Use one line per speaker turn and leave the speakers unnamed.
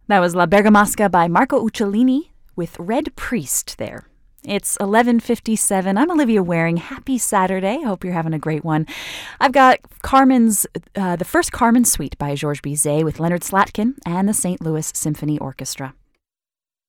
That was La Bergamasca by Marco Uccellini with Red Priest there. It's 11:57. I'm Olivia Waring. Happy Saturday. Hope you're having a great one. I've got the first Carmen Suite by Georges Bizet with Leonard Slatkin and the St. Louis Symphony Orchestra.